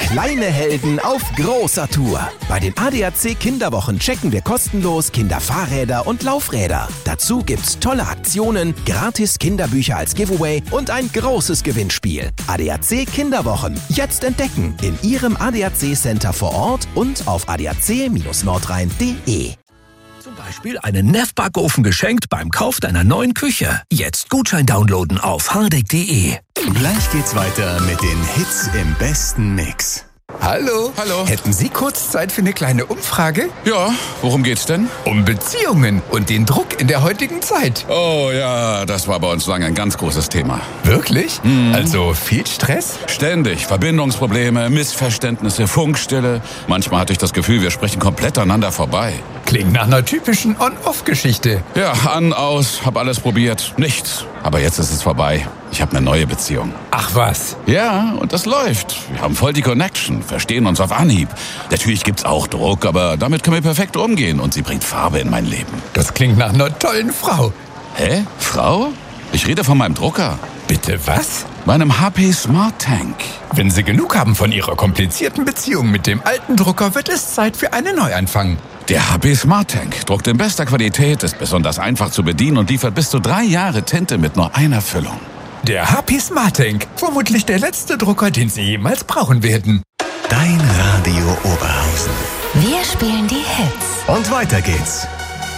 Kleine Helden auf großer Tour. Bei den ADAC Kinderwochen checken wir kostenlos Kinderfahrräder und Laufräder. Dazu gibt's tolle Aktionen, gratis Kinderbücher als Giveaway und ein großes Gewinnspiel. ADAC Kinderwochen. Jetzt entdecken in Ihrem ADAC-Center vor Ort und auf adac-nordrhein.de. Zum Beispiel einen Neff-Backofen geschenkt beim Kauf deiner neuen Küche. Jetzt Gutschein downloaden auf hardegg.de. Gleich geht's weiter mit den Hits im besten Mix. Hallo. Hallo. Hätten Sie kurz Zeit für eine kleine Umfrage? Ja, worum geht's denn? Um Beziehungen und den Druck in der heutigen Zeit. Oh ja, das war bei uns lange ein ganz großes Thema. Wirklich? Also viel Stress? Ständig. Verbindungsprobleme, Missverständnisse, Funkstille. Manchmal hatte ich das Gefühl, wir sprechen komplett aneinander vorbei. Klingt nach einer typischen On-Off-Geschichte. Ja, an, aus, hab alles probiert. Nichts. Aber jetzt ist es vorbei. Ich habe eine neue Beziehung. Ach was. Ja, und das läuft. Wir haben voll die Connection, verstehen uns auf Anhieb. Natürlich gibt's auch Druck, aber damit können wir perfekt umgehen und sie bringt Farbe in mein Leben. Das klingt nach einer tollen Frau. Hä? Frau? Ich rede von meinem Drucker. Bitte was? Meinem HP Smart Tank. Wenn Sie genug haben von Ihrer komplizierten Beziehung mit dem alten Drucker, wird es Zeit für einen Neuanfang. Der HP Smart Tank druckt in bester Qualität, ist besonders einfach zu bedienen und liefert bis zu 3 Jahre Tinte mit nur einer Füllung. Der HP Smart Tank. Vermutlich der letzte Drucker, den Sie jemals brauchen werden. Dein Radio Oberhausen. Wir spielen die Hits. Und weiter geht's.